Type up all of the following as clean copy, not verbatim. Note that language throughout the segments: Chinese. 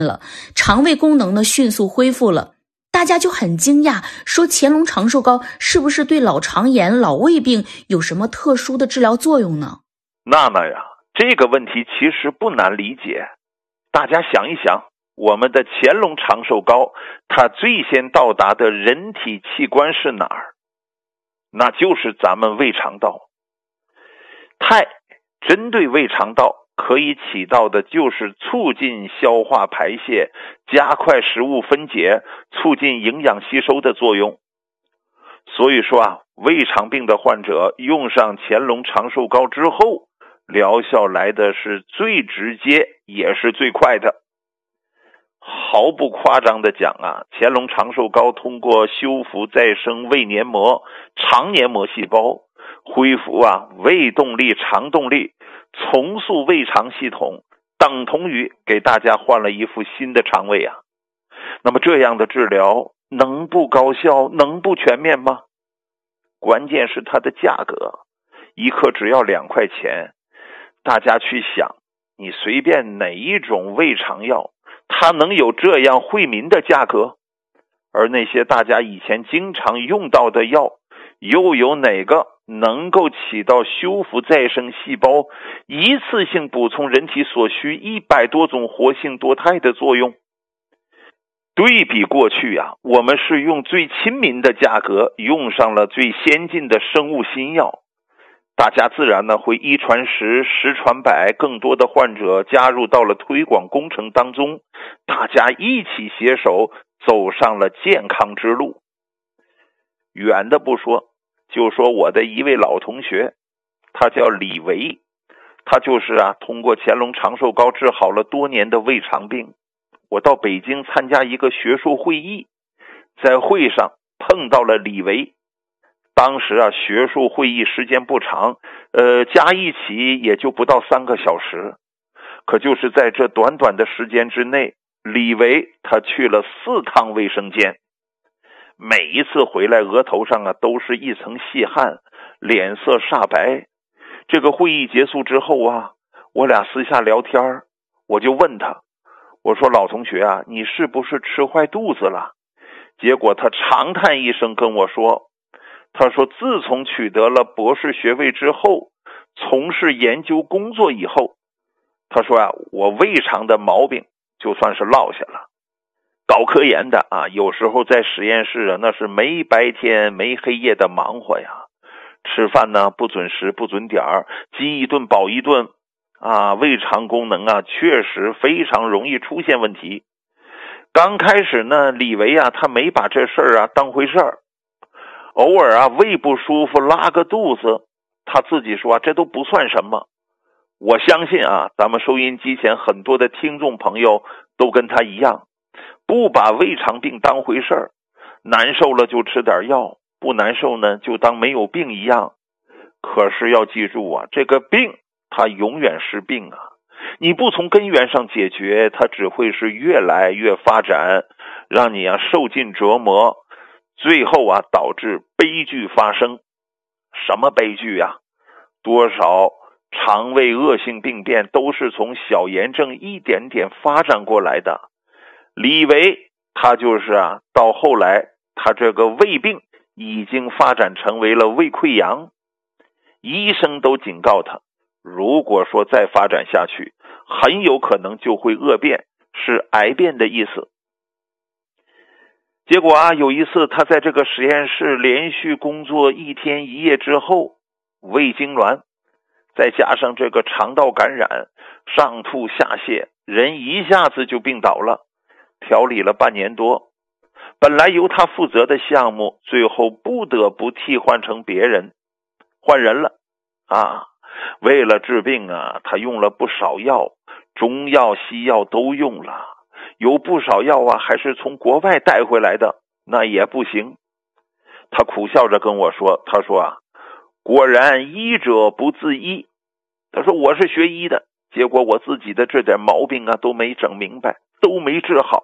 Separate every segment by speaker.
Speaker 1: 肠胃功能呢迅速恢复了。大家就很惊讶，说乾隆长寿膏是不是对老肠炎、老胃病有什么特殊的治疗作用呢？
Speaker 2: 娜娜呀，这个问题其实不难理解。大家想一想，我们的乾隆长寿膏，它最先到达的人体器官是哪儿？那就是咱们胃肠道。肽针对胃肠道可以起到的就是促进消化排泄，加快食物分解，促进营养吸收的作用。所以说啊，胃肠病的患者用上乾隆长寿膏之后，疗效来的是最直接也是最快的。毫不夸张的讲啊，乾隆长寿膏通过修复再生胃黏膜、肠黏膜细胞，恢复胃动力、肠动力，重塑胃肠系统，等同于给大家换了一副新的肠胃啊。那么这样的治疗能不高效、能不全面吗？关键是它的价格，一克只要2块钱。大家去想，你随便哪一种胃肠药，它能有这样惠民的价格？而那些大家以前经常用到的药，又有哪个能够起到修复再生细胞，一次性补充人体所需100多种活性多肽的作用？对比过去啊，我们是用最亲民的价格用上了最先进的生物新药，大家自然呢会一传十，十传百，更多的患者加入到了推广工程当中，大家一起携手走上了健康之路。远的不说，就说我的一位老同学，他叫李维，他就是通过乾隆长寿膏治好了多年的胃肠病。我到北京参加一个学术会议，在会上碰到了李维。当时学术会议时间不长，加一起也就不到3个小时。可就是在这短短的时间之内，李维他去了4趟卫生间，每一次回来额头上都是一层细汗，脸色煞白。这个会议结束之后我俩私下聊天，我就问他，我说老同学你是不是吃坏肚子了？结果他长叹一声跟我说，他说自从取得了博士学位之后，从事研究工作以后，他说我胃肠的毛病就算是落下了。搞科研的有时候在实验室那是没白天没黑夜的忙活呀，吃饭呢不准时不准点儿，饥一顿饱一顿胃肠功能确实非常容易出现问题。刚开始呢，李维他没把这事儿当回事儿，偶尔胃不舒服拉个肚子，他自己说这都不算什么。我相信咱们收音机前很多的听众朋友都跟他一样，不把胃肠病当回事儿，难受了就吃点药，不难受呢就当没有病一样。可是要记住这个病它永远是病你不从根源上解决，它只会是越来越发展，让你受尽折磨，最后导致悲剧发生。什么悲剧多少肠胃恶性病变都是从小炎症一点点发展过来的。李维他就是到后来他这个胃病已经发展成为了胃溃疡，医生都警告他，如果说再发展下去，很有可能就会恶变，是癌变的意思。结果有一次他在这个实验室连续工作1天1夜之后，胃痉挛，再加上这个肠道感染，上吐下泻，人一下子就病倒了，调理了半年多。本来由他负责的项目，最后不得不替换成别人，换人了为了治病他用了不少药，中药西药都用了，有不少药还是从国外带回来的，那也不行。他苦笑着跟我说，他说果然医者不自医。他说我是学医的，结果我自己的这点毛病都没整明白，都没治好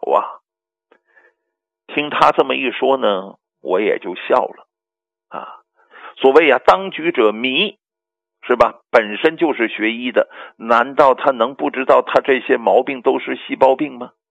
Speaker 2: 听他这么一说呢，我也就笑了所谓当局者迷，是吧？本身就是学医的，难道他能不知道他这些毛病都是细胞病吗？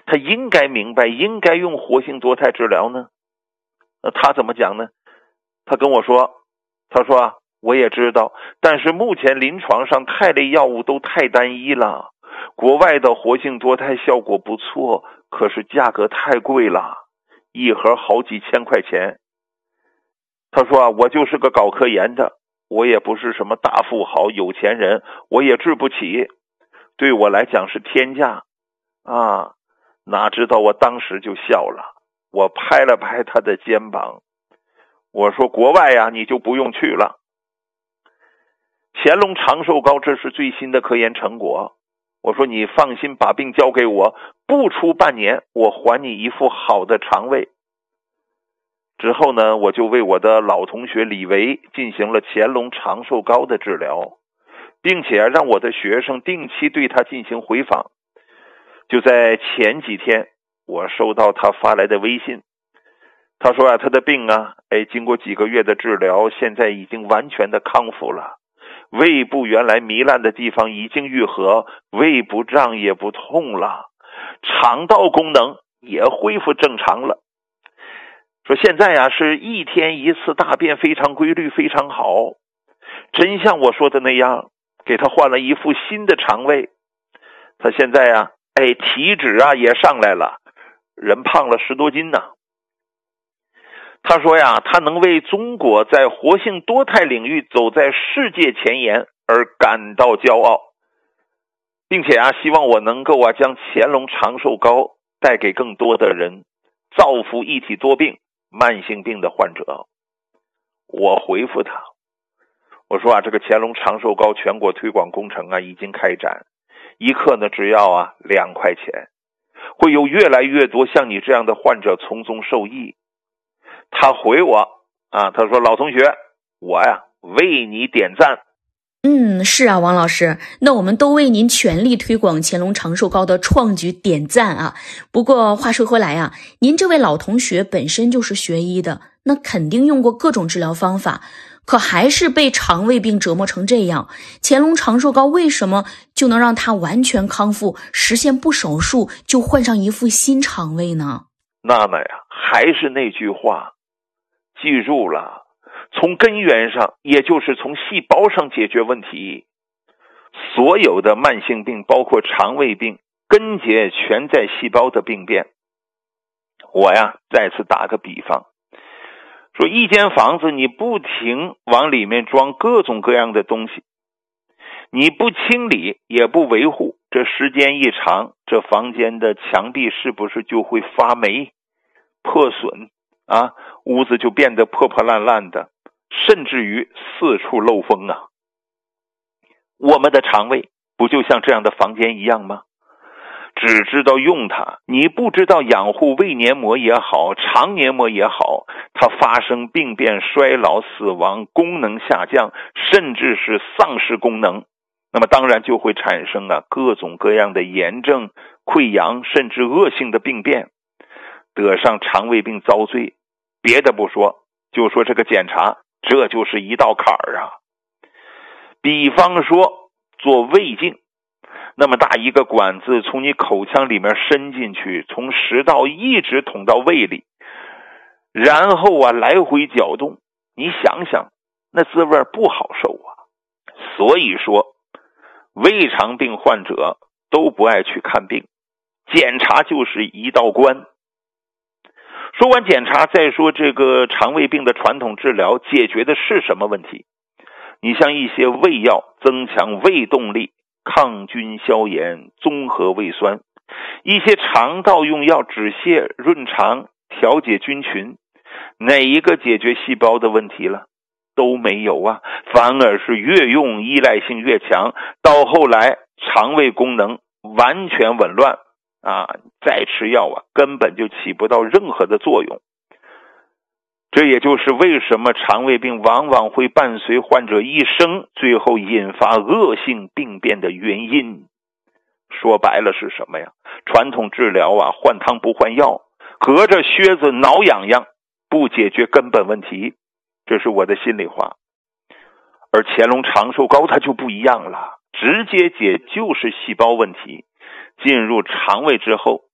Speaker 2: 他应该明白应该用活性多肽治疗呢？他怎么讲呢？他跟我说，他说啊，我也知道，但是目前临床上肽类药物都太单一了，国外的活性多肽效果不错，可是价格太贵了，一盒好几千块钱。他说啊，我就是个搞科研的，我也不是什么大富豪有钱人，我也治不起，对我来讲是天价啊。哪知道我当时就笑了，我拍了拍他的肩膀，我说国外呀，你就不用去了。乾隆长寿膏这是最新的科研成果，我说你放心把病交给我，不出半年我还你一副好的肠胃。之后呢，我就为我的老同学李维进行了乾隆长寿膏的治疗，并且让我的学生定期对他进行回访。就在前几天，我收到他发来的微信，他说啊，他的病啊，经过几个月的治疗，现在已经完全的康复了，胃部原来糜烂的地方已经愈合，胃不胀也不痛了，肠道功能也恢复正常了。说现在啊，是一天一次大便非常规律，非常好，真像我说的那样，给他换了一副新的肠胃。他现在啊，体脂啊也上来了，人胖了10多斤呢。他说呀，他能为中国在活性多肽领域走在世界前沿而感到骄傲，并且啊，希望我能够啊将乾隆长寿膏带给更多的人，造福一体多病慢性病的患者。我回复他，我说啊，这个乾隆长寿膏全国推广工程啊已经开展，一克呢只要啊2块钱，会有越来越多像你这样的患者从中受益。他回我啊，他说老同学，我呀为你点赞。
Speaker 1: 是啊，王老师，那我们都为您全力推广乾隆长寿膏的创举点赞啊！不过话说回来啊，您这位老同学本身就是学医的，那肯定用过各种治疗方法，可还是被肠胃病折磨成这样。乾隆长寿膏为什么就能让他完全康复，实现不手术就换上一副新肠胃呢？
Speaker 2: 娜娜呀，还是那句话，记住了，从根源上，也就是从细胞上解决问题。所有的慢性病，包括肠胃病，根结全在细胞的病变。我呀，再次打个比方，说一间房子，你不停往里面装各种各样的东西，你不清理也不维护，这时间一长，这房间的墙壁是不是就会发霉、破损啊？屋子就变得破破烂烂的，甚至于四处漏风啊。我们的肠胃不就像这样的房间一样吗？只知道用它，你不知道养护胃黏膜也好，肠黏膜也好，它发生病变、衰老、死亡，功能下降，甚至是丧失功能，那么当然就会产生各种各样的炎症、溃疡，甚至恶性的病变。得上肠胃病遭罪，别的不说，就说这个检查，这就是一道坎儿啊。比方说做胃镜，那么大一个管子从你口腔里面伸进去，从食道一直捅到胃里，然后来回搅动，你想想那滋味不好受啊。所以说胃肠病患者都不爱去看病，检查就是一道关。说完检查，再说这个肠胃病的传统治疗解决的是什么问题？你像一些胃药增强胃动力，抗菌消炎，综合胃酸；一些肠道用药止泻润肠，调节菌群，哪一个解决细胞的问题了？都没有啊，反而是越用依赖性越强，到后来肠胃功能完全紊乱啊，再吃药根本就起不到任何的作用。这也就是为什么肠胃病往往会伴随患者一生，最后引发恶性病变的原因。说白了是什么呀？传统治疗换汤不换药，隔着靴子挠痒痒，不解决根本问题，这是我的心里话。而乾隆长寿膏它就不一样了，直接解就是细胞问题，进入肠胃之后，